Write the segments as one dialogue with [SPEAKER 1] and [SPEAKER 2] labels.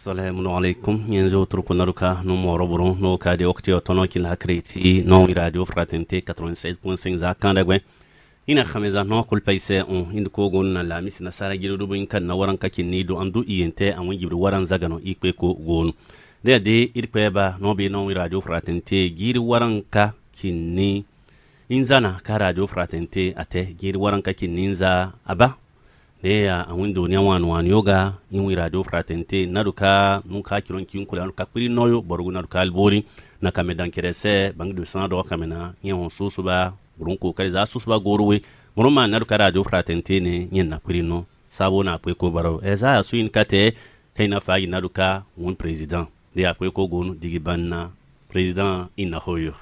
[SPEAKER 1] Assalamu alaikum yanzu turkunaruka no moroboro no kade wakti otono kin hakreti no radio fraternité 87.5 za kanda gwe ina khameza no kul paise on indiko gon na la mis na sara gido bin kan na waran kakin ni do andu iyente an gibri waran zagano ikwe ko gon de irpe ba no be no radio fraternité giri waran ka kinni inzana ka radio fraternité ate giri waran ka kinninza aba ya awin duniya wan yoga yin radio fraternité naduka nunka kiron kin kula nuka kuri noyo borgu naduka albori na kamedan kirese bang de san do kamena yin on susuba burun ko kari za susuba gorwe muruma naduka radio fraternité ne yin na kuri no sabo na kwe ko baro eza su in kate kaina fayi naduka un president de akwe ko gonu digi banna president ina hoyo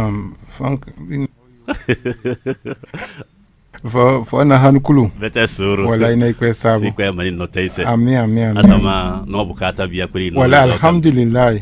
[SPEAKER 2] Fo na hankulu
[SPEAKER 1] bete suru
[SPEAKER 2] wala ina ikwe sabu
[SPEAKER 1] ikwe mani notaise
[SPEAKER 2] ami
[SPEAKER 1] atama no bukata biya kuri no
[SPEAKER 2] wala alhamdulillah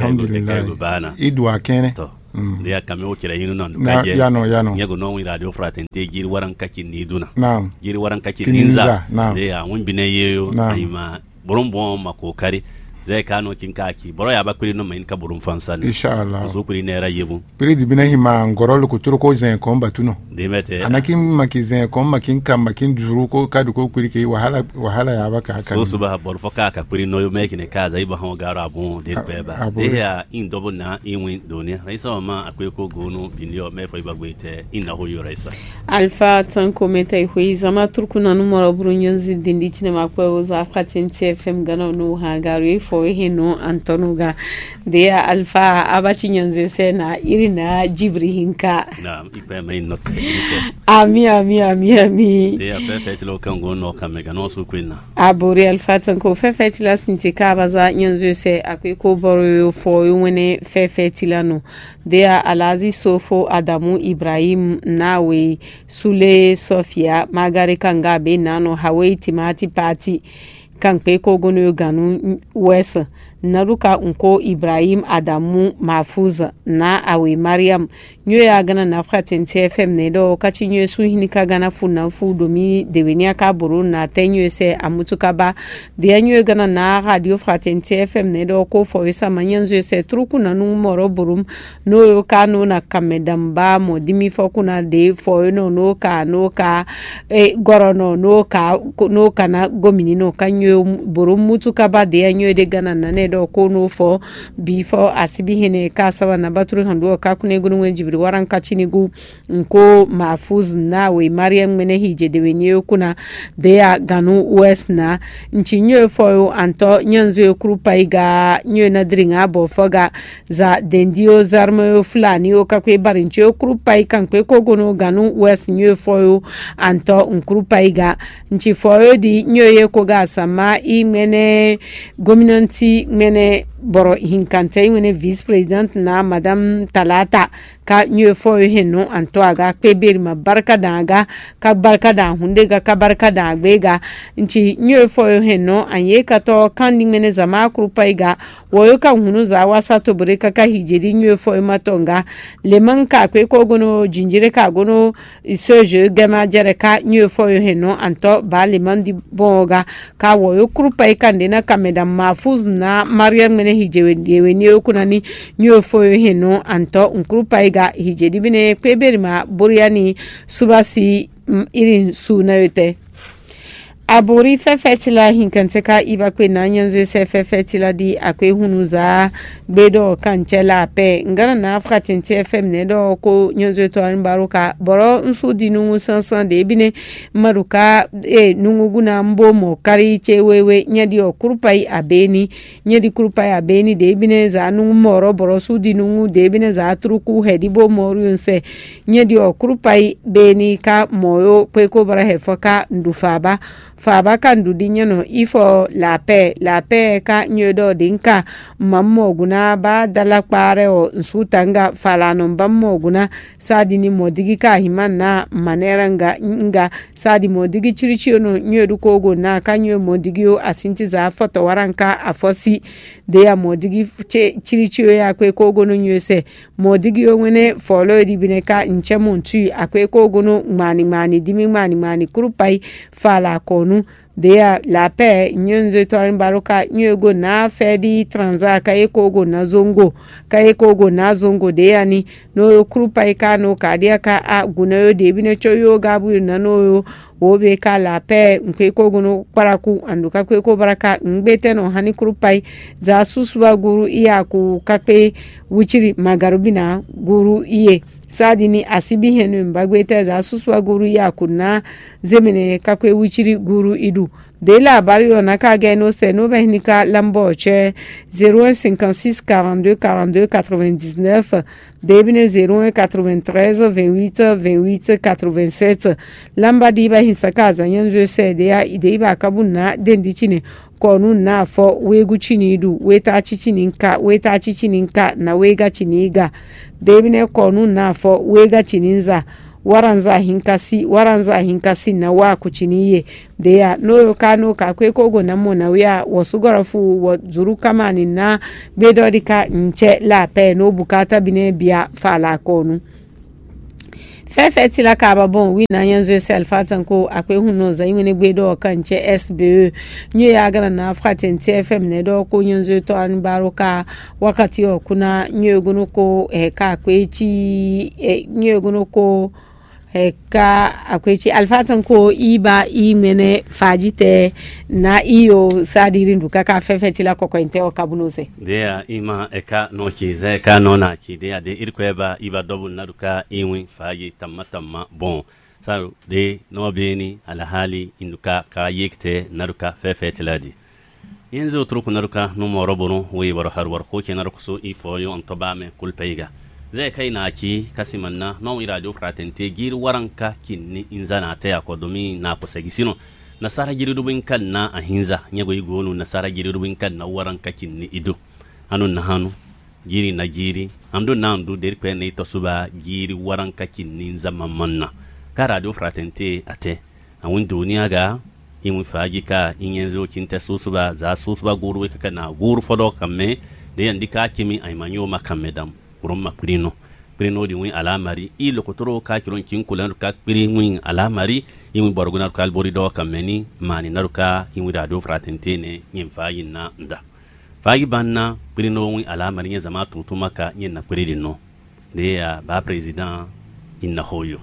[SPEAKER 2] idwa kene
[SPEAKER 1] to ya kame o kira yinu non
[SPEAKER 2] kaje yano
[SPEAKER 1] yego no wi radio fraternité giri waran kaki ni duna
[SPEAKER 2] naam
[SPEAKER 1] giri waran kaki ninza
[SPEAKER 2] ya
[SPEAKER 1] won bine yeyo ayima boron makokari zai kano kin kaki boro ya bakuri no main ka burun fansan
[SPEAKER 2] inshallah
[SPEAKER 1] so kuri ne ra yebu
[SPEAKER 2] piri di bina hima ngorolo ku turko zen ko mbatuno
[SPEAKER 1] demete
[SPEAKER 2] anakin makizen ko makin kam makin juru ko kadu ko kuri ke wahala ya baka haka
[SPEAKER 1] so suba bor foka ka kuri no yo meki ne ka zai ba han garo abun de beba de ya in dobo na inwin doni raisa ma akwai ko gono binyo me foi bagwete inna hoyo raisa
[SPEAKER 3] alfa tan kometa hui zama turkuna numero burunyan zindindi cine makwe za fatin TFM gano no ha garo fo hino antonuga de alfa abaci yanzu sai na irina jibri hinka
[SPEAKER 1] na ipe mai not
[SPEAKER 3] ami
[SPEAKER 1] de ya fefe tilo kan gono kamega no su kwina
[SPEAKER 3] abori alfa tan ko fefe tila sinti ka baza yanzu sai akwai ko boro fo wani fefe tila no de alazi sofo adamu ibrahim nawe sule sofia magare kanga be nano hawaii timati party kan kai ko gono ganu wesa naruka unko ibrahim adamu mafuza na awe mariam nyo ya gana na fatin TFM ne do kaci nyo su hinika gana funan fu domi de wenia ka buru na tenyo se amutuka ba de nyo gana na radio fatin TFM ne do ko fo isa manyanzo se truku na numero burum no ka no na kamedam ba mo dimi fo kuna de fo no ka gorono no ka na gomini no kanyo burum mutuka ba de nyo de gana na ne do ko no fo before asibi hene ka sawa na baturu hando ka kune gunu wen jibri waran ka chinigu nko mafuz na we mariam mene hije de wenye kuna de ya ganu west na nchinyo fo anto nyanzo krupa iga nyo na dringa bo foga za dendio zarmo fulani o ka kwe barincho krupa ikan kwe ko gono ganu west nyo fo anto nkrupa iga nchi fo di nyo ye ko ga sama i mene gominanti mene boro hinkante mene vice president na madam talata ka nyo fo heno anto aga peberi ma barka daga ka barka da hunde ga ka barka da gbega nchi nyo fo heno anye ka to kandi mene zama krupa iga woyo ka hunu za wasa to bure ka hijeri nyo fo matonga leman ka kwe ko gono jinjire ka gono soje gama jere ka nyo fo heno anto ba leman di bonga ka woyo krupa ikande na kameda mafuz na mariam mene hijewe ni kunani nyo fo heno anto nkrupa iga hijedi bine kweberi ma buriani subasi irin suna yote abori fefetila hinkanteka ibakwe na nyanzo se fefetila di akwe hunuza bedo kanchela pe ngana na afratin TFM ne do ko nyanzo to an baruka boro nsu dinu sansan de bine maruka nungu guna mbomo kari chewewe nyadi okurupai abeni nyadi kurupai abeni de bine za nungu moro boro su dinu de bine za truku hedibo morunse nyadi okurupai beni ka moyo kweko bara hefoka ndufaba faba kan dudinya no ifo la paix ka nyodo dinka mammo guna ba dala kpare o nsutanga falano bammo guna sadi ni modigi ka himanna maneranga nga sadi modigi chirichi no nyodu kogo na ka nyo modigi o asinti za foto waranka afosi de ya modigi chirichi ya kwe kogo no nyose modigi o ngene folo di bineka nchemu ntu akwe kogo no mani dimi mani kurupai fala ko dea la pe nyonzo torin baruka nyogo na fedi transa ka ekogo na zongo dea ni no krupa ikano ka dia ka a gunayo de bine choyo gabu na no wobe ka la pe nkwekogo no paraku anduka kweko baraka ngbete no hani krupai za suswa guru iya ku kakpe wuchiri magarubina guru iye sadini asibi henu mbagwete za suswa guru ya kuna zemene kakwe wuchiri guru idu de labari ona ka geno se no behnika lambo che 0156 42 42 99 debine 0193 28 28 87 lamba diba hisakaza nyanzo se de ya ide ba kabuna dendichine konu na fo wegu chinidu weta chichininka na wega chiniga debine konu na fo wega chininza waranza hinkasi na wa kuchiniye deya no kano ka kweko na mona wia wasugarafu wa zuru kamani na bedodika nche la pe no bukata bine bia fala konu fefeti la kaba bon wi na yanzo selfatan ko akwe huno za yimene gbedo kanche SBE nyu ya gara na Fraten TFM ne do ko yanzo to an baroka wakati okuna nyu gunu ko ka kwechi nyu gunu ko ka akwechi alfatan ko iba imene fajite na iyo sadirin duka ka fefeti la ko inte o kabunose
[SPEAKER 1] dea ima eka no chize ka no na chi dea de irkweba iba double na duka iwi faji tamma bon saru de no beni alhali induka ka yekte na duka fefeti ladi yanzu truku na duka no moro bono wi baro har war ko kenar kuso ifoyo on tobame kulpeiga zai kai na ki kasimanna non radio fratente gir waranka kinni inzana ta ya kodomi na kusagisino nasara giri dubin kan na ahinza nyago igonu nasara giri dubin kan na waranka kinni ido hanun na hanu giri na giri amdo na andu der pe ne to suba giri waranka kinni nzama manna ka radio fratente ate awun duniya ga imu faji ka inyenzo kinta susuba za susuba guru ka na guru fodo kamme de yandika kimi ay manyo makamedam urumma prino di wi alamari ilo kotoro ka kiron kin kulan ka piri wi alamari imi borguna ka albori do kameni mani naruka imi radio fratente ne yin fayin na nda fayi banna prino wi alamari nya zama tutuma ka yin na piri no de ya ba president inna hoyo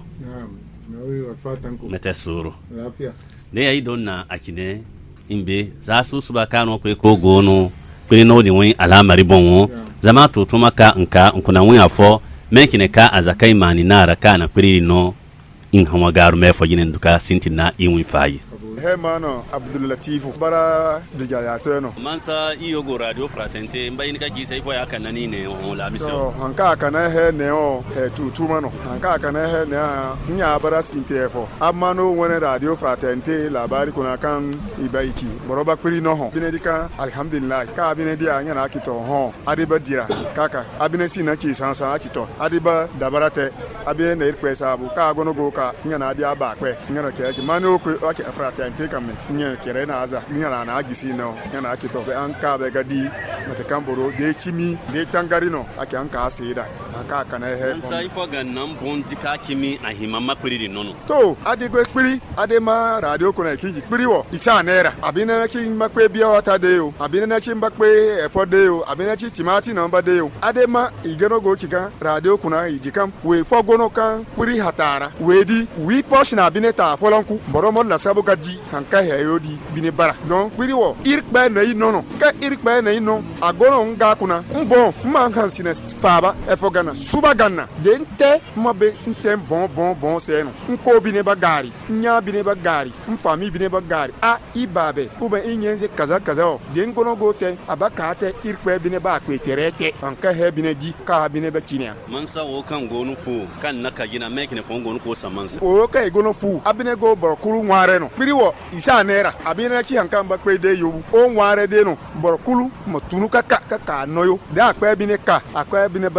[SPEAKER 1] mete suru de ya idonna akine imbe za su suba kano ko gono prino di wi alamari bonwo zama tutuma ka nka nkuna wi afo mekine ka azakai mani nara kana piriri no in hawa garu mefo jinen duka sintina iwi fayi
[SPEAKER 4] he mano Abdul Latif bara diga ya to no
[SPEAKER 1] mansa iyo go radio fratente mbayini ka ki sai fo ya kanani ne on la biso
[SPEAKER 4] hanka kana he ne o tutuma no hanka kana he ne nya bara sinte fo amano wona radio fratente labari kuna kan ibaiti boroba piri no ho binedika alhamdulillah ka binedi anya na kito ho adiba dira kaka abine sina chi sansa akito adiba dabarate abine ne irkwesa bu ka gono go ka nya na dia ba kwe nya na ke mano ko fratente kame nya kere na aza nya na agisi no nya na akito be anka be gadi mata kamboro de chimi de tangarino ake anka asida anka kana he
[SPEAKER 1] sai fo gannan bon dika kimi ahima mapiri nono
[SPEAKER 4] to adigwe piri adema radio kona kiji piri wo isa naira abina na chi makwe bia wata de yo abina na chi makwe efo de yo abina chi timati number de yo adema igeno go kika radio kuna ijikam we fo gono kan piri hatara we di we portion abina ta folonku boromo la sabu gadi hanka he yodi bine bara don piri wo irkba na inono ka irkba na ino agono nga kuna mbo mman sine faba efo gana suba gana de nte mabe nte bon seno nko bine bagari nya bine bagari mfami bine bagari a ibabe ube inyenze kaza o de ngono gote abakate irkba bine ba kweterete hanka he bine di ka bine ba kinia
[SPEAKER 1] mansa wo kan gonu fu kan naka gina mekine fo gonu ko samansa
[SPEAKER 4] o ka gono fu abine go borkuru nware no piri wo isa nera abina chi hanka mba kwe de yo o nware de no borkulu matunu kaka noyo de akwa bine ka akwa bine badi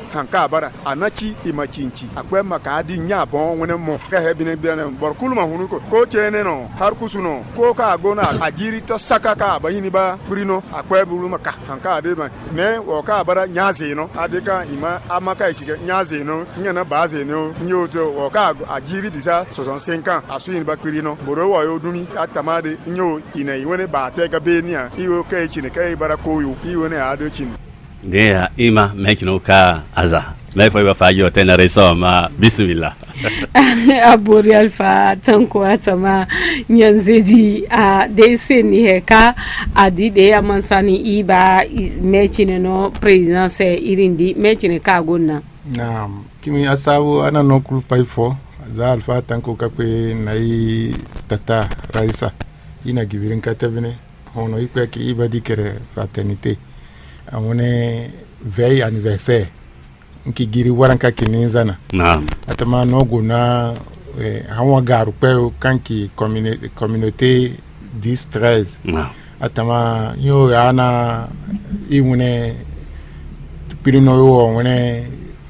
[SPEAKER 4] hanka bara anachi imachinchi akwe makadi nya bon wona mo ka hebine bene bor kuluma hunu ko chene no har kusuno ko ka gona ajiri to saka ka bayini ba kurino akwe bulu maka hanka de ma me wo ka bara nyaze no adika ima amaka ichike nyaze no nyana baze no nyoto wo ka ajiri bisa 65 asuyin ba kurino boro wo yo dumi atamade nyo ina iwene ba te ga benia iwo ka ichine ka bara koyo iwene ado chine
[SPEAKER 1] dia ima mekino ka aza mai foi ba fajo tenere so ma bismillah
[SPEAKER 3] abori alfa tanko atama nyanzedi a deseni heka adi de amansani iba mechine no presidence irindi mechine ka gonna
[SPEAKER 2] naam kimi asabu ana no kul paifo za alfa tanko kakwe nai tata raisa ina gibirin katabine hono ikwe ki iba dikere fraternité amone veille anniversaire nki giri waranka kininzana
[SPEAKER 1] naam
[SPEAKER 2] atama nogo na hawa garu pe kanki communauté 10-13
[SPEAKER 1] naam
[SPEAKER 2] atama yo ana imune pirino yo wone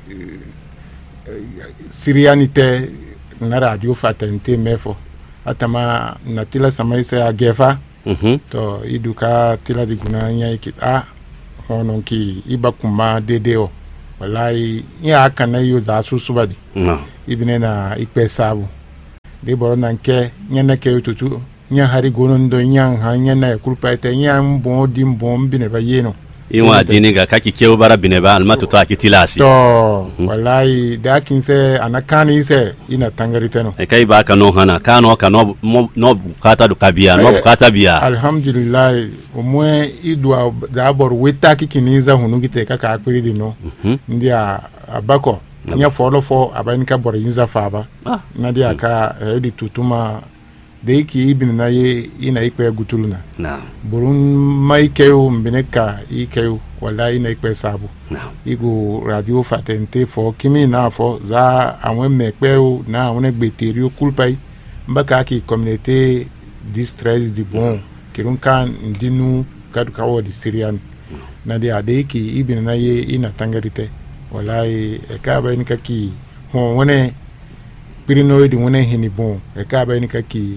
[SPEAKER 2] sirianité na radio fraternité mefo atama natila samaise agefa to iduka tila diguna nya ikita hono ki ibakuma dedeo wallahi ya kana yo da susubadi ibine na ikpe sabu de boro nanke nyana ke tutu nya hari gonon do nya ha nya na kulpa ite nya mbon di mbon bine ba yeno
[SPEAKER 1] inwa dini ga kaki kew bara bine ba almatu to akitilasi
[SPEAKER 2] to wallahi da kinse anakani se ina tangarite no
[SPEAKER 1] e kai ba kano hana kano kano no bukata do kabia no bukata biya
[SPEAKER 2] alhamdulillah umwe idwa da bor weta kikiniza hunugite kaka akwiri dino ndia abako nya folo fo abanika bor yinza faba na dia ka edi tutuma de ki ibn na ye ina ikpe gutuluna
[SPEAKER 1] na
[SPEAKER 2] burun mai kew mbineka ikew wala ina ikpe sabu igu radio fraternité fo kimi na fo za amwe mekpew na amwe gbeterio kulpai mbaka ki communauté 10-13 di bon kirunkan ndinu kadu kawo di Syrian na dia de ki ibn na ye ina tangarite wala e ka ba ni kaki ho wone pirino di wone hini bon e ka ba ni kaki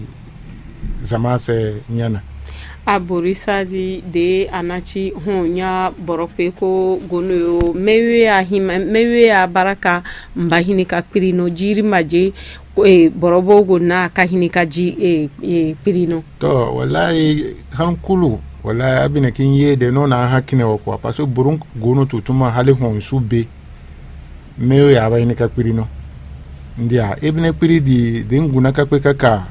[SPEAKER 2] zamase nyana
[SPEAKER 3] aborisa de anachi honya borope ko gono yo mewe ya baraka mbahini ka pirino jiri maje borobo gona ka hinika ji pirino
[SPEAKER 2] to wallahi han kulu wallahi abina kin ye de no na hakine wo kwa paso burun gono tutuma hali hon sube mewe ya bayini ka pirino ndia ebine piri di nguna ka kweka ka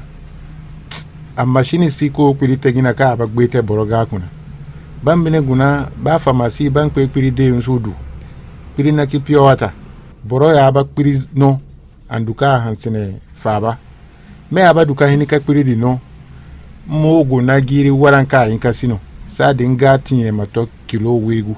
[SPEAKER 2] a machine siko piri tegina ka ba gbete boroga kuna bambine guna ba pharmacie ban kwe piri de nsudu piri na ki pure water boro ya ba piri no anduka hansene faba me aba duka hinika piri di no mo guna giri waranka yin kasino sa dinga tinye mato kilo wegu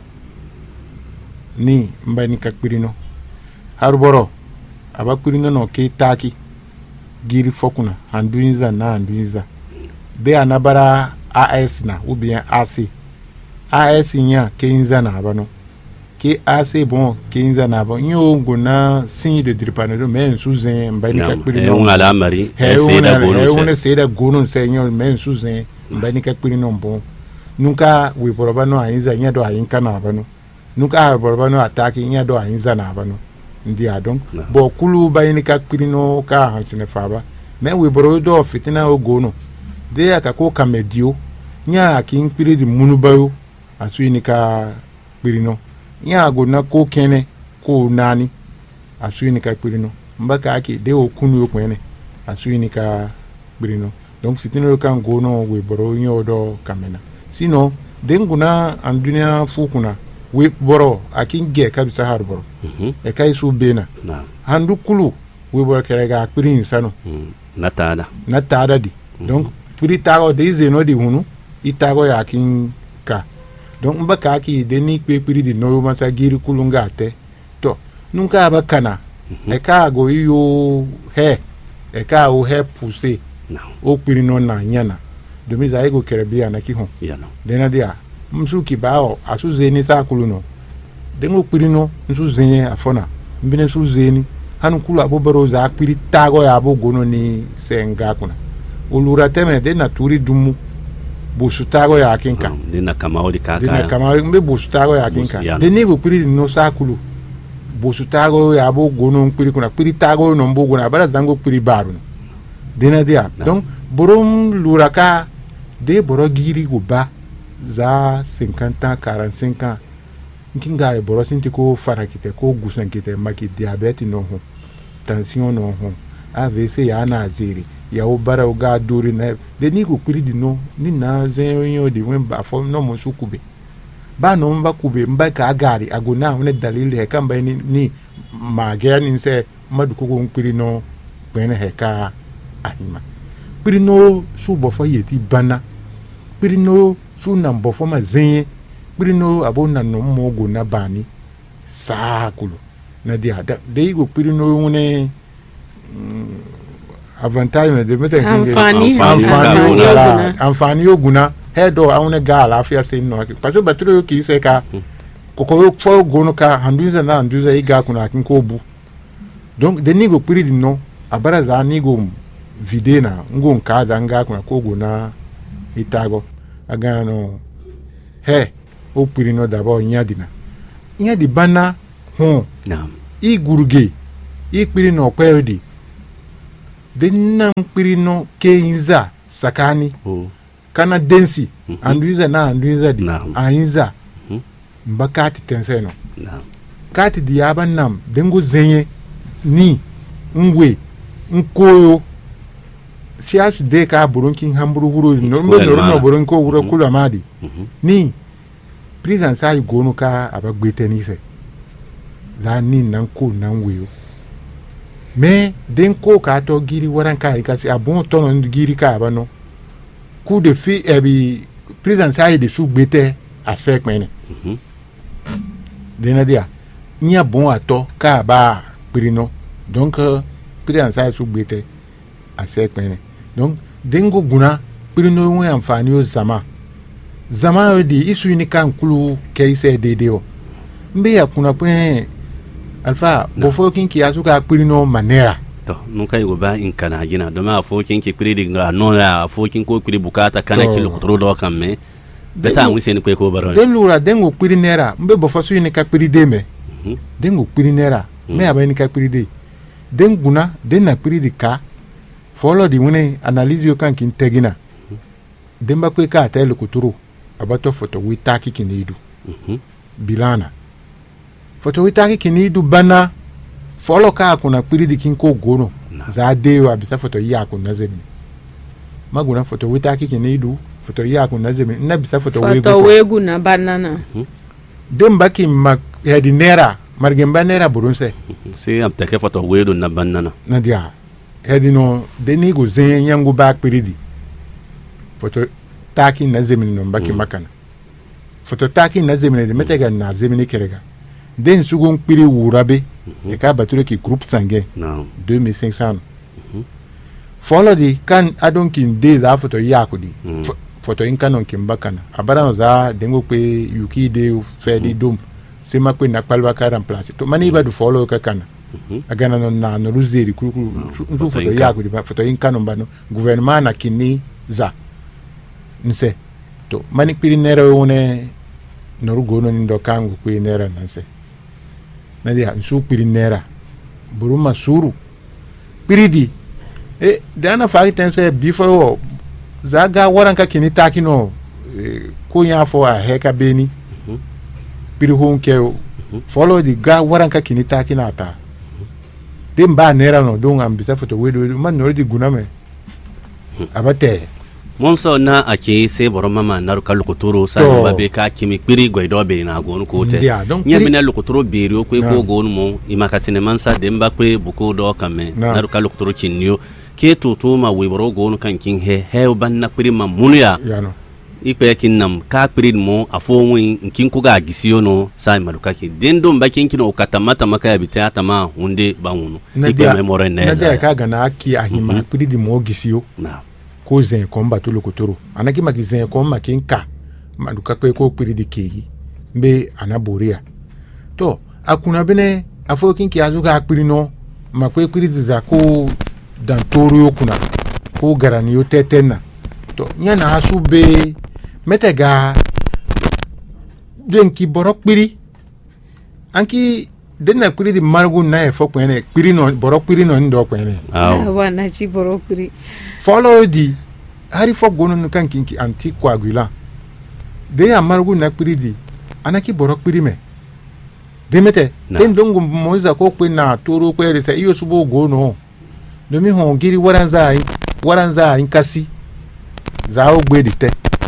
[SPEAKER 2] ni mbani ka piri no har boro aba piri no ke taki giri fokuna handuniza na handuniza de anabara AS na ou bien AC AS nya kenza na abano ki AC bon kenza na abano nyo ngona signe de dripanodo men suzen mbani kakpiri no
[SPEAKER 1] ngala mari seda bonus
[SPEAKER 2] one seda gono senyo men suzen mbani kakpiri no bon nuka we porobano ainza nya do ainka na abano nuka porobano ataki nya do ainza na abano ndia donc bo kulu bayini kakpiri no ka hansine faba men we borodo fitina o gono de akako kamedio nya akin piri di munubayo asuini ka pirino nya agona ko kene ko nani asuini ka pirino mbaka aki de okunu yo kwene asuini ka pirino donc fitino kan gono we boro nyodo kamena sino de nguna andunia fukuna we boro akin ge kabisa har boro e kai su bena handu kulu we boro kerega pirin sano natada di donc puri tago de zeno di hunu itago ya kin ka donc mbaka ki de ni pe puri di no masa giri kulunga te to nunka abakana e ka go yo he e ka o he pousser o puri no na nyana de mi za ego kerebia na ki hon de na dia msuki bao asu zeni sa kuluno dengo pirino nsu zenye afona mbine su zeni hanu kulu abo baro za piri tago ya abo gono ni senga kuna ulura teme de naturi dumu busu tago ya kinka
[SPEAKER 1] de na kamao di kaka
[SPEAKER 2] de na kamao mbe busu tago ya kinka de ni go piri no sakulu busu tago ya abo gono piri kuna piri tago no mbo gona bara zango piri baru de na dia donc borom luraka de boro giri go ba za 50 ans 45 ans nkinga boro sinti ko farakite ko gusankite maki diabete no ho tension no ho AVC ya na aziri ya obara uga duri na de ni ko piri di no ni na zenyo di wen ba fo no mo sukube ba no mba kube mba ka agari agona one dalili he kamba ni magya ni se madu ko piri no bene he ka ahima piri no su bo fo yeti bana piri no su na mbo fo ma zenye piri no abona no mo go na bani sakulu na dia de igo piri no wone avantage de mete amfani oguna hedo awone ga alafia se no parce que baturo ki se ka kokoro fo gono ka handuza na handuza iga kuna kin ko bu donc de nigo piri di no abara za nigo vide na ngo nka za nga kuna ko gona itago agana no he o piri no dabo nyadina nyadi bana ho
[SPEAKER 1] naam
[SPEAKER 2] i gurge i piri no kwedi de nan piri no keinza sakani kana densi anduiza na anduiza di ainza mbakati tenseno kati di abanam dengo zenye ni ngwe nkoyo sias de ka burunkin hamburu huru no no burunko huru kula madi ni prison sai gonu ka abagbete ni se la ni nan ko nan weyo mais den ko ka to giri waran ka kasi abon tono giri ka abano coup de fi ebi prison sai de su gbete a sek mene dena dia nya bon ato ka ba pirino donc prison sai su gbete a sek mene donc dengo guna pirino won amfani o zama di isu ni kan kulu keise dede o mbe ya kuna pune alfa bofo kinki asuka pirino manera
[SPEAKER 1] to nunca igo ba in kana jina do ma fo kinki piri nga no ya fo kin ko piri bukata kana kilo kutro do kamme beta mu sen ko baro
[SPEAKER 2] den lura dengo piri nera mbe bofo su ni ka piri de me dengo piri nera me aba ni ka piri de den guna den na piri di ka follow di wune analyse yo kan kin tegina demba ko ka ta lo kutro abato foto witaki kinidu bilana foto witaki kinidu bana follow ka kuna piri di kin ko gono za deyo abisa foto ya kuna zemi maguna foto witaki kinidu foto ya kuna zemi na bisa foto
[SPEAKER 3] wegu na banana
[SPEAKER 2] demba ki mak hedi nera margemba nera burunse
[SPEAKER 1] si amtake foto wedu na banana
[SPEAKER 2] na dia hedi no deni go zen yangu ba piri di foto taki na zemini no mbaki makana foto taki na zemini de metega na zemini kerega den sugun piri wurabe e ka bature ki groupe sanguin 2500 follow di kan adonkin de za foto yakudi foto inkanon kin bakana abara za dengo pe yuki de fedi dum se makwe na palwa ka remplace to mani ba du follow ka kana agana no na no ruzeri kuru foto yakudi foto inkanon bano gouvernement na kini za nse to mani piri nera wone noru gono ni ndo kangu piri nera nanse na dia nsu piri nera buruma suru piri di dana fa tense bifo zaga waranka kini takino ko nya fo a heka beni piri honke follow di ga waranka kini takina ata dem ba nera no don ambisa foto wedo man no di guname abate
[SPEAKER 1] monso na ake sai boro mama na ruka lokotoro sai ba be ka kimi piri goido be na gonu ko te nya bina lokotoro be ri ko gonu mo imakatine mansa demba kwe buko do kame na ruka lokotoro chinniyo ke toto ma we boro gonu kan kin he ban na piri ma munuya ipe kin nam ka piri mo afo win kin ko ga gisiyo no sai maruka ki dendo mbakin kin o katamata maka bita tama hunde banwunu ipe memore ne
[SPEAKER 2] na da ka ga na aki ahima piri di mo gisiyo na ko zen komba to lokotoro anaki magizen komba kinka maduka ko piri di keyi mbe anaboria to akuna bene afo kin ki azuka akpiri no ma ko akpiri diza ko dan toro yo kuna ko garani yo tetena to nya na asu be metega den ki borok piri anki den na piri di margu na e fo kwene piri no borok piri no ndo kwene
[SPEAKER 3] wa na chi borok piri
[SPEAKER 2] follow di hari fo gono kan kinki anticoagulant de ya margu na piri di anaki borok piri me demete den dongo moza ko kwe na toro kwere ta iyo subo gono domi hon giri waranza in kasi zao gbedi te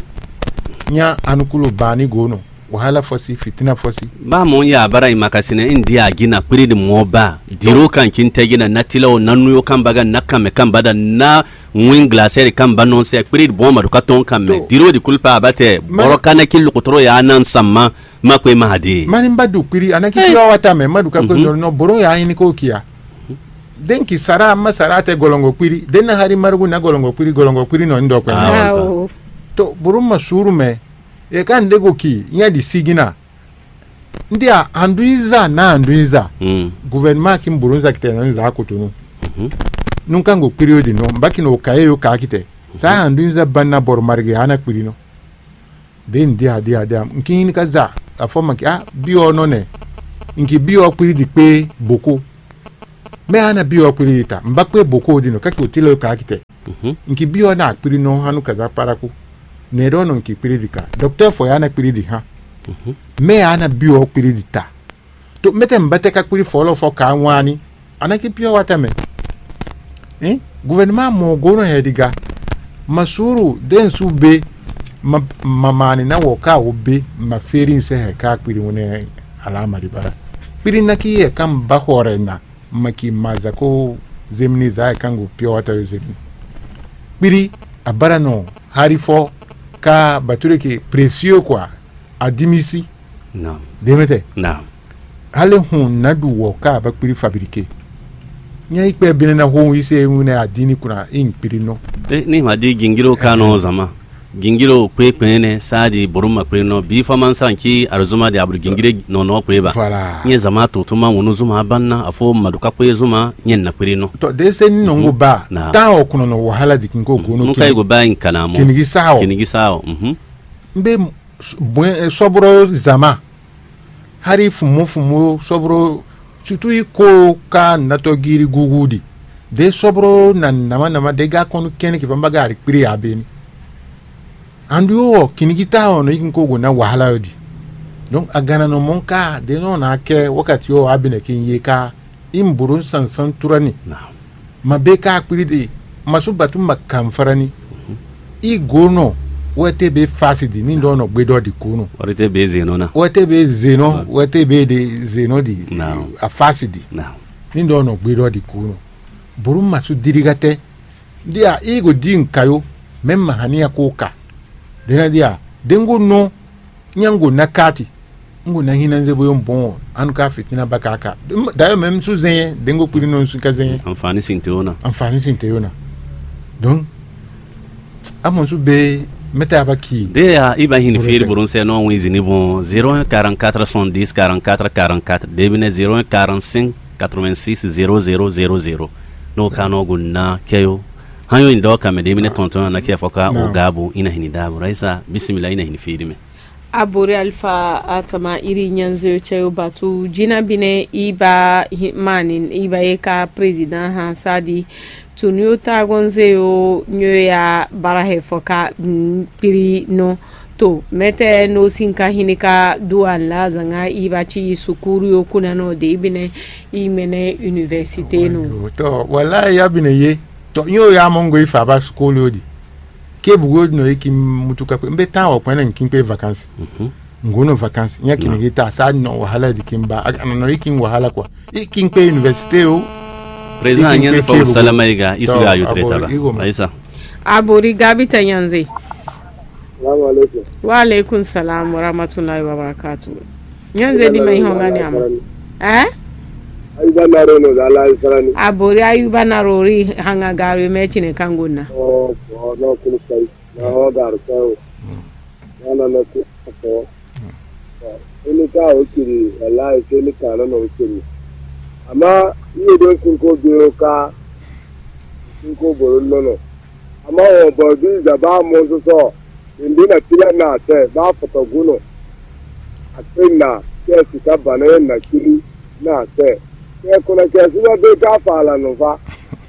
[SPEAKER 2] nya anukulo bani gono wahala fosi fitina fosi
[SPEAKER 1] ba mon ya bara imakasine india gina piri di moba diro kan kinte gina natilo nanu yo kan baga nakame kan bada na wing glacier kan banon se piri bomba do katon kan me diro di kulpa abate borokana kilu kutro ya nan samma makwe mahadi
[SPEAKER 2] mani mbadu piri anaki pio wata me madu ka ko no boro ya ini ko kia denki sara masara te golongo piri denna hari margu na golongo piri no ndo kwa to boro masuru me e kan dego ki nya di sigina ndia anduiza gouvernement kim burunza kitena za kutunu nunka ngo period no mbaki no kayo ka kite sa anduiza banna bor marge ana piri no den dia nkini kaza afoma ki bio no ne nki bio piri di pe boko me ana bio piri ta mbakwe boko di no kaki otilo ka kite nki bio na piri no hanu kaza paraku nero no nki piri di ka docteur fo yana piri di ha me ana bio piri di ta to mete mbate ka piri folo fo ka nwani anaki pio wata me gouvernement mo gono hediga masuru den su be mamani na woka obe ma ferin se he ka piri woni alama di bara piri naki e kam ba hore na maki mazako zemni za kangu pio wata zemni piri abara no harifo ka bature ki précieux quoi adimisi
[SPEAKER 1] non
[SPEAKER 2] demete
[SPEAKER 1] non
[SPEAKER 2] hale hun nadu woka ba piri fabriquer nya ikpe binena ho ise woni adini kuna in piri no
[SPEAKER 1] ni ma di gingiro kano zama gingiro kwe sadi boruma kwe no bi faman sanki arzuma de abru gingire no kwe ba nye zama to tuma wono zuma banna afo maduka kwe zuma nye na kwe no
[SPEAKER 2] to de se no ngo ba ta okuno no wahala dikin ko gono
[SPEAKER 1] kai go ba in kana mo kinigi sawo mbe
[SPEAKER 2] sobro zama hari fumu sobro tutu ko ka nato giri gugudi de sobro nan nama de ga kono kene ki famba gari kpiri abeni andu kinigita ono ikin ko na wahala yodi donc agana no monka de no na ke wakati yo abine kin yeka imburun sansan turani ma be ka kpiri de masubatu makamfarani i gono wete be fasidi ni ndo no gbedo di kono
[SPEAKER 1] wete be zeno na
[SPEAKER 2] wete be de zeno di a fasidi ni ndo no gbedo di kono burum masu dirigate dia igo din kayo memma hania koka dena dia dengo no nyango nakati ngo na hina nzebo yo bon anu ka fitina bakaka dayo mem su zen dengo kuri no su ka zen
[SPEAKER 1] amfani sinteona
[SPEAKER 2] donc amon su be meta baki
[SPEAKER 1] de ya iba hin feri burun se no wizi ni bon 0144 110 44 44 debine 0145 86 0000 no kano gunna keyo hanyo indo ka me debine tonton na ke foka o gabo ina hini dabu raisa bismillah ina hini feri me
[SPEAKER 3] abori alfa atama iri nyanzo chayo batu jina bine iba manin iba eka president Hansadi tunyo tagonze yo nyoya barahe foka piri no to mete no sinka hinika duan la zanga iba chi sukuru yo kuna no de ibine imene universite no
[SPEAKER 2] to wala ya bine ye to nyo ya mongo ifa ba school odi ke bugo no iki mutuka mbe tan o kwena nkimpe vacances ngono vacances nya kinigita sa no wahala dikimba no iki wahala kwa ikimpe universite o
[SPEAKER 1] president nyen fa salama iga isu ga yutreta ba aisa
[SPEAKER 3] abori gabi tanyanze
[SPEAKER 5] assalamu alaikum
[SPEAKER 3] wa alaikum salam wa rahmatullahi wa barakatuh nyanze di mai hongani am
[SPEAKER 5] ayuba narono dala isarani
[SPEAKER 3] abori ayuba narori hanga garu mechine kanguna
[SPEAKER 5] no kunu sai no garu ko na ko Ini ka okiri wallahi sai ni kana na okiri. Amma iye don sun ko biyo ka sun ko boron nono. Amma o bobi da ba mo so indina tila na te ba foto guno. Akwena ke sika bana na kili na te. Ke kuna ke suba be ka fala no fa.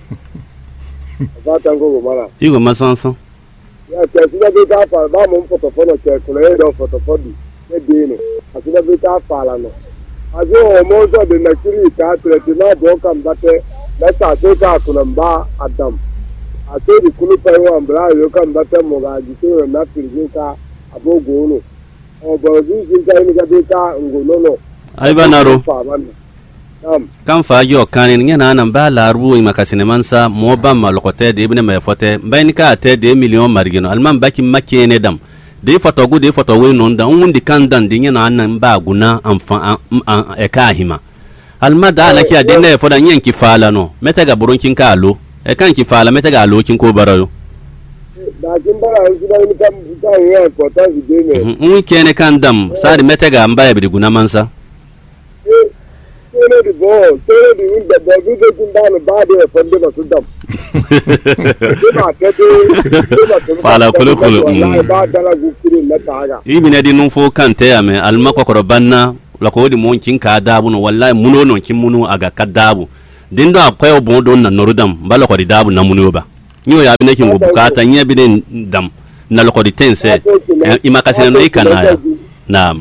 [SPEAKER 5] Ba tango mala.
[SPEAKER 1] Igo masansan.
[SPEAKER 5] Ya ke suba be ka fala ba mo foto foto ke kuna e do foto foto. Ne dino. Asina be ka fala no. Ajo o mo so de na kili ka trete na bo kam bate. Na ta se ka kuna ba Adam. Ate di kulu pa yo ambra yo kam bate mo ga ji so na tirje ka abogo no. O bo ji ji ka ni ga be ka ngono no.
[SPEAKER 1] Ai banaro. Kan fa yo kanin ngena nan ba laru i makasine mansa mo ba malokote de ibne me fote bayni ka te de million margino alman baki makene dam de foto gu de foto we non da undi kan dan de ngena nan ba guna amfa e ka hima alma da ala kiya de ne foda nyen ki fala no meta ga burun kin ka alo e kan ki fala meta ga alo kin ko barayo
[SPEAKER 5] da kin bara su da ni kan ya foto de ne
[SPEAKER 1] kene kan dam sadi meta ga mbaya bi guna mansa
[SPEAKER 5] Tele di wunda da gudu kun da na ba da fande ba su dam.
[SPEAKER 1] Fala kulu
[SPEAKER 5] wallahi ba da la gukuri na taga.
[SPEAKER 1] Ibi ne di nun fo kante ame alma ko banna la ko di mon kin ka dabu no wallahi muno non kin munu aga kadabu. Din do akwai obon don na norudam ba la ko di dabu na muno ba. Nyo ya bi ne kin go bukata nya bi den dam na la ko di tense imakasina no ikana ya. Naam.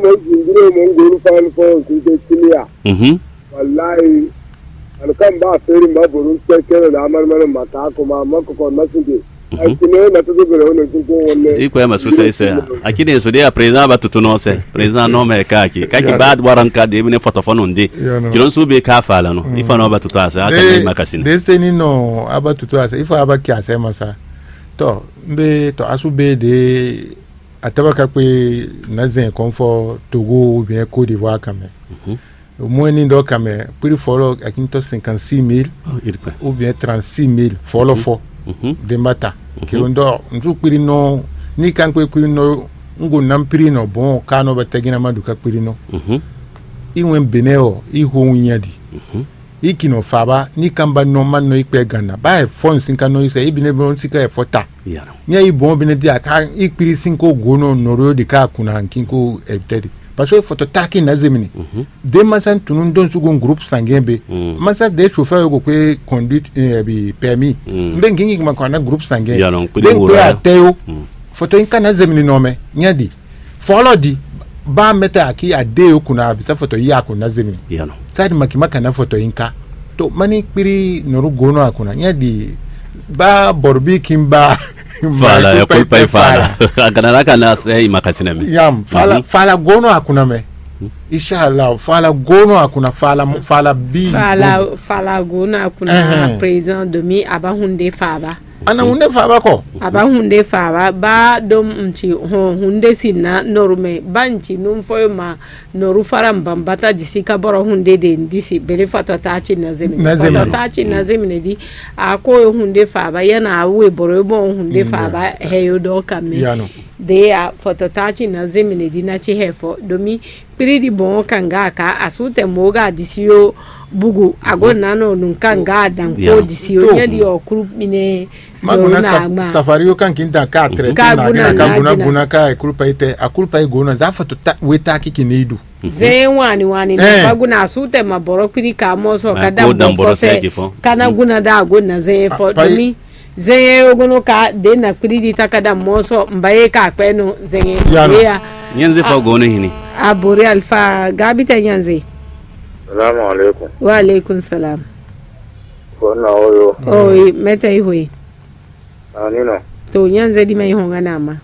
[SPEAKER 5] Wallahi alkan ba feri ma burun keke da amarmarin mata kuma mako ko nasige akine na to gure wannan kin ko wanne
[SPEAKER 1] iko ya masuta isa akide so dia president ba tutuno se president no me kaki ba waran ka de ne fotofono ndi kilon su be ka fala no ifa no ba tutu asa ata ni makasina
[SPEAKER 2] de se ni no aba tutu asa ifa aba ki asa masa to mbe to asu be de atabaka kwe nazen confort Togo ou bien Côte d'Ivoire quand même. Au moins ni do quand même pour follow akinto 56,000 ou bien 36,000 follow fo de mata kilondo ndu kuri no ni kan kuri no ngo nampiri no bon kano batagina maduka kuri no iwen beneo iho nyadi ikino faba ni kamba no man no ikpe gana ba fon sinka no ise ibine bon sika e fota nya ibon bine dia ka ikpiri sinko gono noro de ka kuna kinko ebtedi parce que foto taki na zemini de masan tunun don sugon groupe sanguin be masa de chauffeur go kwe conduite bi permis mbe ngingi ma kwana groupe sanguin de ko ateo foto inka na zemini no me nya di follow di ba meta aki ade kuna bisa foto ya kuna zemini sadi makimaka na foto inka to mani kpiri noru gono akuna nya di ba borbi kimba
[SPEAKER 1] fala ya kulpa fala agana kana sai makasina me
[SPEAKER 2] yam fala gono akuna me inshallah fala gono akuna fala bi
[SPEAKER 3] fala gono akuna president de mi aba hunde faba
[SPEAKER 2] ana hunde faba ko
[SPEAKER 3] aba hunde faba ba dom mti hunde sinna norme banchi num foyo ma noru faram bambata disika boro hunde de ndisi bele fato tachi na zemine di ako hunde faba yana awe boro bon hunde faba heyo do kame de ya foto tachi na zemine di na chi hefo domi piridi bon kanga ka asute moga disio bugu agona no nunkanga dan ko disio nya di okru mine
[SPEAKER 2] maguna safari yo kan kinta ka trete na ka guna ka kulpa ite akulpa igona za foto weta kikinidu
[SPEAKER 3] ze wani maguna asute maboro kiri ka moso kada mbose kana guna da agona ze fo domi ze ogono ka de na piridi takada moso mbaye ka peno ze ya
[SPEAKER 1] nyenze fa gono hini
[SPEAKER 3] abore alfa gabita nyanze.
[SPEAKER 5] Salamu alaikum.
[SPEAKER 3] Wa alaikum salam.
[SPEAKER 5] Kona oyo.
[SPEAKER 3] Oi, meta ihoye.
[SPEAKER 5] Anino.
[SPEAKER 3] To nyanze di mai honga nama.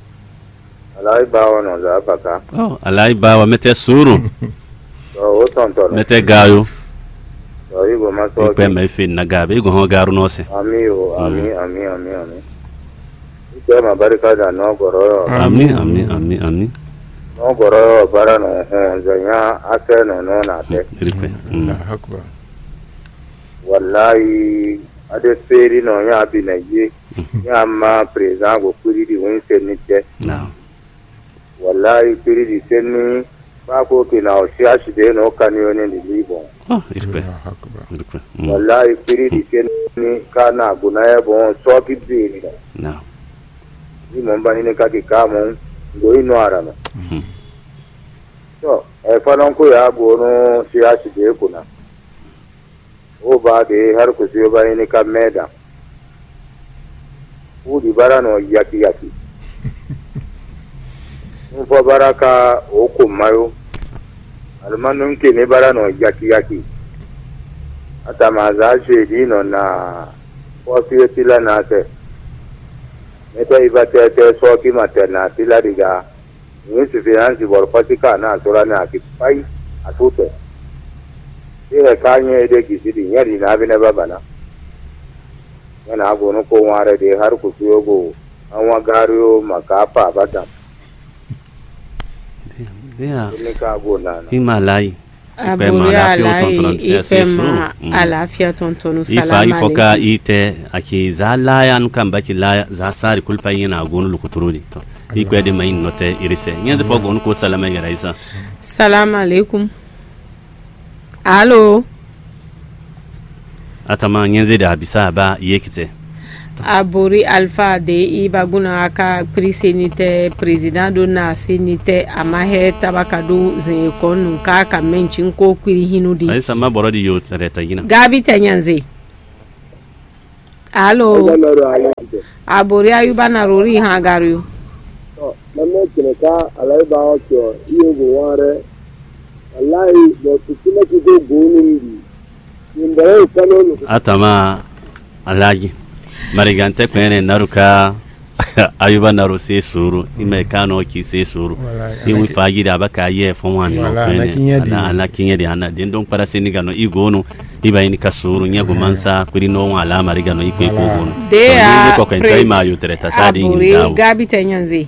[SPEAKER 5] Alai bawa no za baka.
[SPEAKER 1] Oh, alai bawa meta suru.
[SPEAKER 5] O tonto.
[SPEAKER 1] Meta gayo.
[SPEAKER 5] So igo maso.
[SPEAKER 1] Ipe mai fin na gabe igo ho garu no se.
[SPEAKER 5] Ami. Ike ma barika da no goro.
[SPEAKER 1] Ami.
[SPEAKER 5] No goro bara no zanya ase no na te.
[SPEAKER 2] Akbar.
[SPEAKER 5] Wallahi ade feri no ya bi na ye. Ya ma president go kuri di won se ni te.
[SPEAKER 1] No.
[SPEAKER 5] wallahi piri di senni ba ko kina o siasi de no kanione di libon
[SPEAKER 1] irpe
[SPEAKER 5] wallahi piri di senni kana gunaye bon so kibiri
[SPEAKER 1] na
[SPEAKER 5] ni mombani ne kaki kamo ngo ino arana so e fanon ko ya gono siasi de kuna o ba de har ku siyo ba ni kameda udi barano yaki Mufo baraka oko mayo almanu nke ne barano yaki ata mazaje dino na kofi tila na te meta ibate te soki materna tila diga ni sufiansi bor patika na tora na kipai atute ile kanye de kisidi nyari na bine babana yana agono ko ware de har ku yogo anwa gario makapa bata
[SPEAKER 1] Imalai
[SPEAKER 3] alafia tontonu salama
[SPEAKER 1] ifa ifoka ite aki zala ya nukamba ki la za sari kulpa yina gonu lukuturudi to ikwe de main note irise nyande fo gonu ko salama ya raisa
[SPEAKER 3] salamu alaikum allo
[SPEAKER 1] atama nyenze da bisa ba yekite
[SPEAKER 3] Abori Alpha de ibaguna aka prisenite president do na senite amahe tabakadu zekonu ka menchin ko kwiri hinudi
[SPEAKER 1] ai sama borodi yo tareta gina
[SPEAKER 3] gabi tanyanze allo Abori ayuba na rori ha garu
[SPEAKER 5] na me kineka alai ba ocho iyo go ware wallahi do tukina kido gonu ndi ndare kanu
[SPEAKER 1] atama alaji marigante kwene naruka ayuba naru se suru ime kano ki se suru iwi fagi da baka ye fonwan no kwene ana kinyedi ana den don para seniga no igonu iba ini kasuru nyago mansa kuri no wala mariga no ikwe ko gono
[SPEAKER 3] de a
[SPEAKER 1] ko kan tai ma yutreta sadi ngi dawo
[SPEAKER 3] gabi tanyanze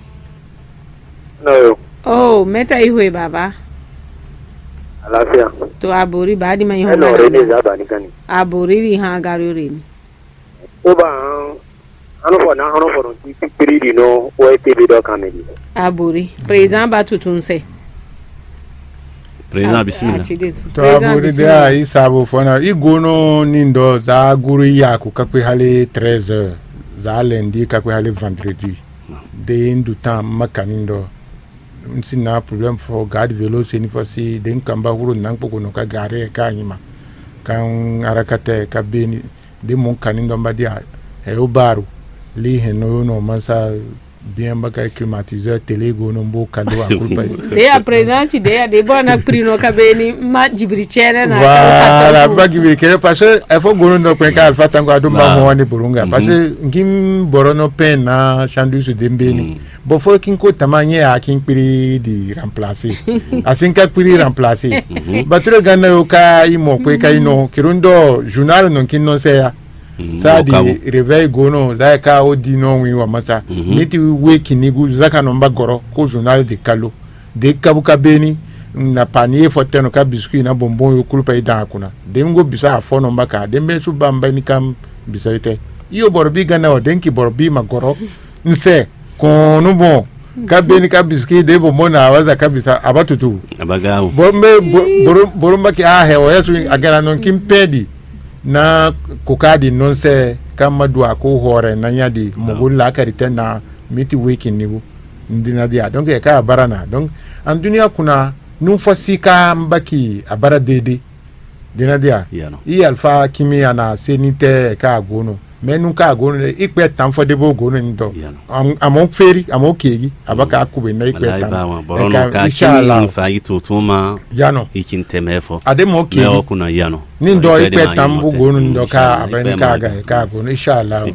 [SPEAKER 5] no
[SPEAKER 3] oh meta ihwe baba
[SPEAKER 5] alafia
[SPEAKER 3] to abori badi man yo
[SPEAKER 5] no rene za ba ni kani
[SPEAKER 3] abori ri ha garu remi
[SPEAKER 5] oba ano for ti piri no o e tebe do kamedi
[SPEAKER 3] abori president batutunse
[SPEAKER 1] president bismillah
[SPEAKER 2] to abori de ai sabo fona igono nindo za guru ya ku kakwe hale 13h za lundi kakwe hale vendredi de ndu tam makanindo nsina problem for gad velo seni fosi den kamba huru nan poko no ka gare ka nyima kan arakate ka beni de mon kanindo mbadia e obaru li heno no mansa bien baka climatiseur télé go no mbo kado akulpa
[SPEAKER 3] de a president de bona prino ka beni ma jibrichere na
[SPEAKER 2] voilà ba gibiri kere parce que faut go no pen ka alfa tango ado ma ho wani burunga parce que ngim borono pen na chandu su dembeni bo fo kin ko tamanye a kin piri di remplacer asin ka piri remplacer batro ganna yo ka imo ko ka ino kirundo journal non kin non se ya ça di réveil gono da ka o di no wi wa masa miti weki nigu zaka no mbagoro ko journal de kalo de kabuka beni na panier foteno ka biscuit na bonbon yo kulpa ida kuna de ngo bisa afo no mbaka de mbe su bamba ni kam bisa ite yo borbi gana o denki borbi magoro nse kono bon ka beni ka biscuit de bonbon na waza ka bisa abatutu
[SPEAKER 1] abagawo
[SPEAKER 2] bombe borumba ki a he o yesu agana non kimpedi na kokadi non se kama dua ko hore na nyadi mugulla karite na miti weekend nibu ndina dia donc e ka barana donc en dunia kuna nu fasika mbaki abara dede dina dia i alfa kimi ana senite ka gono mais nu ka gono ikpe tan fo debo gono ndo amo feri amo kegi abaka akube na ikpe tan
[SPEAKER 1] ka inshallah fa itutuma
[SPEAKER 2] yano
[SPEAKER 1] ikintemefo
[SPEAKER 2] ademo kegi
[SPEAKER 1] leo kuna yano
[SPEAKER 2] ni ndo ikpe tambu gono ndo ka abeni ka gono inshallah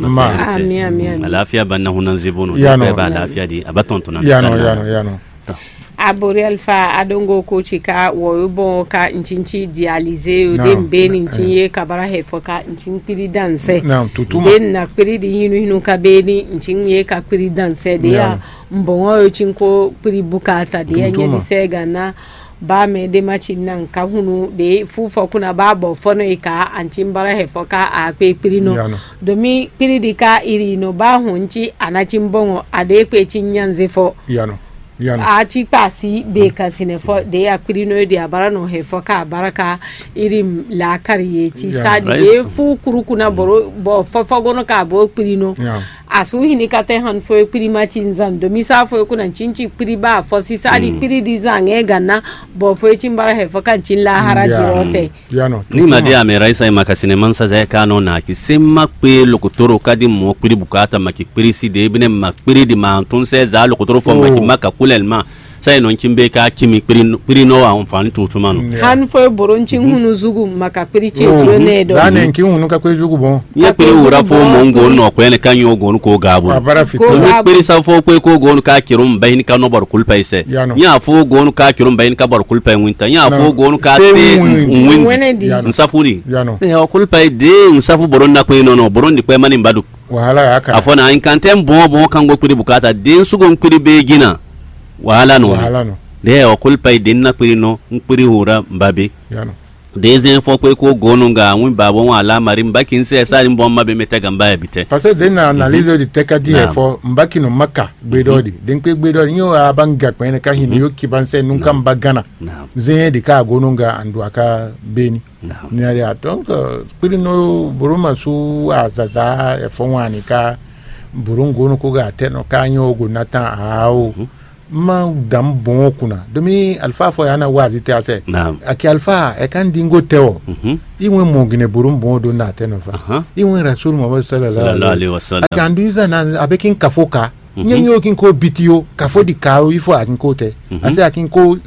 [SPEAKER 3] amin
[SPEAKER 1] alafia banna hunan zibono ikpe ba alafia di abatontona
[SPEAKER 2] yano
[SPEAKER 3] Abori Alpha adongo ko chika woyubo ka nchinchi dialize o dem beni nchinye kabara hefo ka nchin piri danse den na piri di hinu ka beni nchinye ka piri danse de ya mbongo yo chinko piri bukata de ya nyedi sega na ba me de machinan ka hunu de fufo kuna babo fono ika anchin bara hefo ka a pe piri no domi piri di ka iri no ba hunchi anachimbongo ade pe chinyanze fo a ci pasi be kasine fo de ya pirino de abara no he fo ka baraka irim la kariye ci sadi be fu kurukuna boro bo fo gono ka bo pirino asu hini kate han fo pirima cinzan do misa fo kuna cinci piriba fo si sadi piri dizan e ganna bo fo cimbara he fo kan cin la hara jirote
[SPEAKER 1] ni madi ame raisa makasine mansa za kano na ki semma pe lokotoro kadi mo piri bukata maki piri si de bine mak piri di mantun se za lokotoro fo maki maka kulelma sai non kimbe ka kimi piri no wa amfani tutumano
[SPEAKER 3] han fo boroncin hunu zugu maka piri ce kiyo ne do
[SPEAKER 2] dane kin hunu ka kwe zugu bon
[SPEAKER 1] ya piri ura fo mongo no ko ene kan yo gonu ko gabu piri sa fo ko gonu ka kirum bayin ka no bar kulpa ise ya fo gonu ka kirum bayin ka bar kulpa winta ya fo gonu ka se windi nsafuri ya kulpa de nsafu boron na ko no boron di ko mani mbadu
[SPEAKER 2] wahala ya ka
[SPEAKER 1] afona inkantem bon kan go piri bukata den sugon piri be gina wahala no de o kulpa din na piri no piri hura mbabe dezen fo ko gonu ga wi babo wala mari mbaki nse sari mbon mabe metega mbaya bite
[SPEAKER 2] parce que den analyse de tekadi fo mbaki no makka bedodi den pe bedodi yo abanga kwene ka hin yo kibanse nun kan bagana zen de ka gonu ga andu aka beni ni ya donc piri no buruma su azaza e fo wani ka burungo no ko ga teno ka nyogo nata awo ma dam bon kuna domi alfa fo yana wazi te ase aki alfa e kan dingo teo iwe mongine burum bon do na teno fa iwe rasul muhammad sallallahu alaihi wasallam aki anduza na abekin kafoka nyenyo kin ko bitio kafo di kawo ifo akin ko te ase akin ko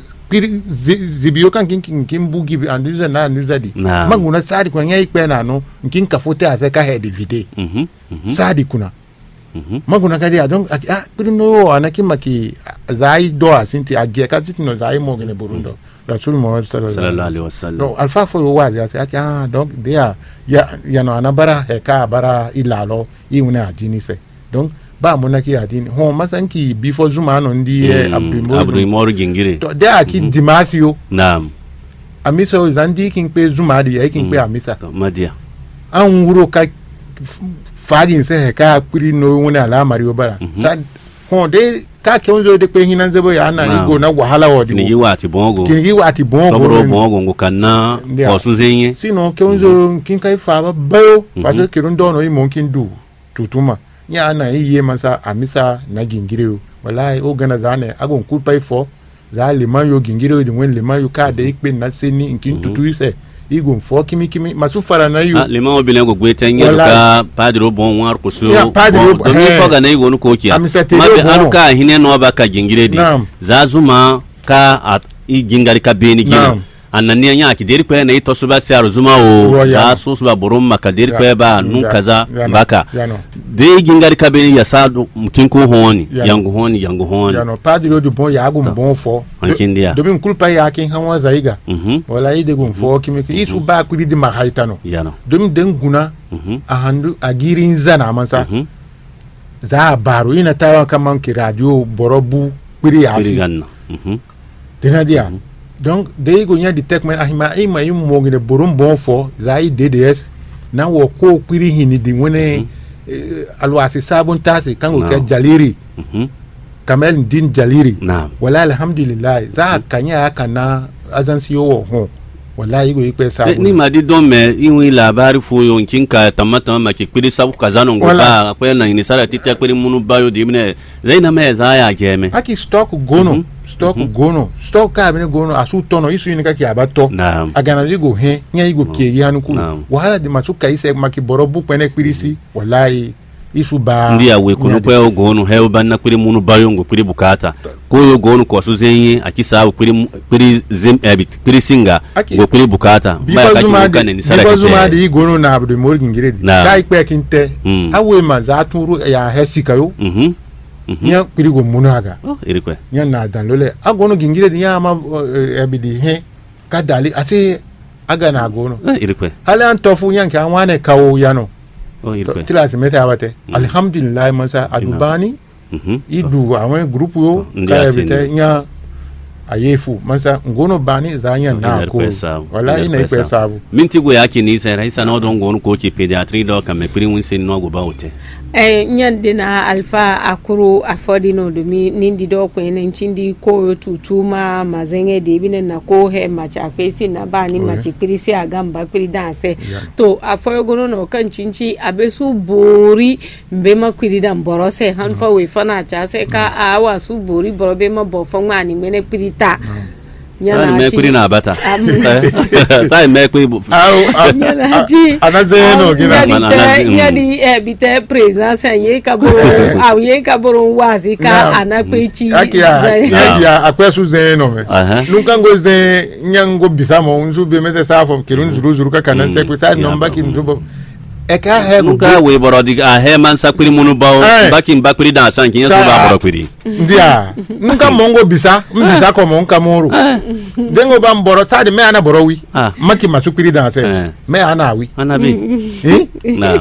[SPEAKER 2] zibio kan kin bugi anduza na anduza di manguna sadi kuna nyai pe na no kin kafo te ase ka head vide sadi kuna maguna kadi adon pirino anaki maki zai do asinti agie kasiti no zai mogene burundo rasul muhammad sallallahu alaihi wasallam no alfa fo wa ya donc dia ya no anabara he ka bara ilalo iuna adini se donc ba monaki adini ho masanki before zuma no ndi
[SPEAKER 1] abdul gingire
[SPEAKER 2] to dia aki dimasio
[SPEAKER 1] naam
[SPEAKER 2] amisa zandi king pe zuma di king pe amisa
[SPEAKER 1] madia
[SPEAKER 2] an wuro ka fagin se ka piri no wona la mario bara sa ho de ka ke onzo de pe hinan zebo ya na igo na wahala wodi
[SPEAKER 1] ni yiwati bongo
[SPEAKER 2] sobro
[SPEAKER 1] bongo ngukana osuzenye
[SPEAKER 2] sino ke onzo kin kai fa bayo parce que ndo no imo kin du tutuma ya na yiye masa amisa na gingire wallahi o gana zane agon kulpa ifo za liman yo gingire di wen liman yo ka de ikpe na seni kin tutu ise igun fo kimi masu fara na yu
[SPEAKER 1] le ma obile go gwete nya ka padro bon war ko so do mi fo ga na igo no ko kiya mabe aruka hine no ba ka jingire di zazuma ka igingari ka beni gina anani nya ki deri ko na ito suba si aruzuma o za so suba borom maka deri ko ba nun kaza baka de igingari ka beni ya sa mkin ko honi yangu honi ya
[SPEAKER 2] no padro du bon ya gum bon fo do bin kulpa ya kin hanwa zaiga wala ide gum fo kimi isu ba kudi di mahaitano do min den guna a handu a girin zana mansa za baro ina tawa kaman ki radio borobu kuri asi dena dia donc de go nya di tekmen ahima ima yum mo ngene borom bon fo zai DDS na wo ko kuri hini di wone alwasi sabon tasi kango ke jaliri kamel din jaliri wala alhamdulillah za kanya kana azansi yo ho wallahi go ikpe sabon
[SPEAKER 1] ni madi don me iwi labari fo yo nkinka tamata ma ke kuri sabu kazano ngo ba ko na ni sara tite kuri munu bayo di mine zaina me za ya geme
[SPEAKER 2] aki stock ka bene gono asu tono isu ni ka ki abato agana ligo he nya igo kiri hanuku wahala di masuka ise maki borobu pene pirisi wallahi isu ba
[SPEAKER 1] ndia we kuno kwa gono he banna kuri munu bayo ngo kuri bukata ko yo gono ko su zenye akisa kuri zim ebit kuri singa ngo kuri bukata ba ka ki kane ni sara
[SPEAKER 2] zuma di gono na abdu morgin giredi ka ikpe kinte awe ma za turu ya hesika yo nya kuri go munaga
[SPEAKER 1] irikwe
[SPEAKER 2] nya na dan lole agono gingire nya ma ebidi he kadali ase aga na agono
[SPEAKER 1] irikwe
[SPEAKER 2] ala antofu nya kan wane kawo yano irikwe tilati meta abate alhamdulillah mansa adubani idu awon group yo ka ebite nya ayefu masa ngono bani zanya na ko wala ina ipe sabu
[SPEAKER 1] minti go yake ni sai raisa na don gon ko ke pediatry do ka me piri won sen no go ba wote
[SPEAKER 3] nyande na alfa akuru afodi no do mi nindi do ko enen chindi ko tutuma mazenge de binen na ko he macha kwesi na bani machi piri si agamba piri danse to afoyo gono no kan chinchi abesu bori mbema kwiri dan borose hanfa we fana cha se ka awa su bori borobe ma bofo ngani mene piri ta
[SPEAKER 1] nyana me kwiri na bata sai me kwiri
[SPEAKER 3] nyana ji
[SPEAKER 2] anazeno gina
[SPEAKER 3] nyadi bite presence ye kaboro aw ye kaboro wazi ka anakwechi
[SPEAKER 2] ya akwesu zeno me nunca ngoze nyango bisamo unzube mete safo kirun zuru ka kanan se kwita nomba kin zubo eka he
[SPEAKER 1] nunca we borodi he man sakwiri munu bawo bakin bakwiri dan san kin so ba borokwiri
[SPEAKER 2] ndia nunca mongo bisa mbisa ko monka muru dengo ba mboro tadi me ana borowi maki masukwiri dan se me ana wi
[SPEAKER 1] ana bi na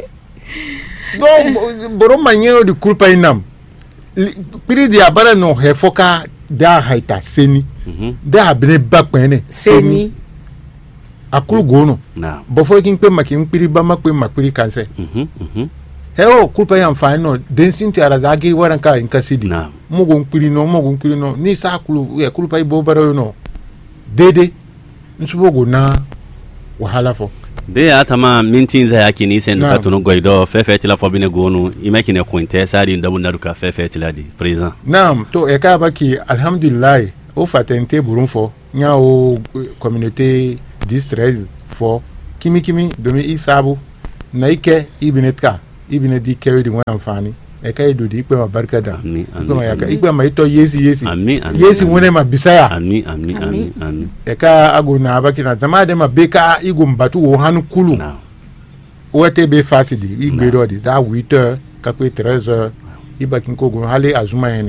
[SPEAKER 2] do boro manyo di kulpa inam piri di abara no he foka da haita seni da abne bakpene seni akulu gono bofo kin pe makin piri ba makpe makpiri kanse heo kulpa ya mfano no densin ti ara zagi waran ka in kasidi mugo piri no ni sa akulu ya kulpa ibo baro no dede nsubogo na wahala fo
[SPEAKER 1] de atama mintin za yake ni sen ka tunu goido fefe la fo bine gonu imeki ne kunte sari ndabu naruka fefe la di présent
[SPEAKER 2] nam to e ka baki alhamdulillah o fatente burunfo nya o communauté distress fo kimi domi isabu na ike ibinetka ibine di kewe di wan amfani e ka edo di ikpe ma barka da ikpe yaka ikpe ma ito yesi yesi wone ma bisaya
[SPEAKER 1] amin
[SPEAKER 2] e ka ago na abaki na zama de ma beka igo mbatu wo hanu kulu o ete be fasidi igbe do di za 8h ka pe 13h ibakin ko go hale azuma ene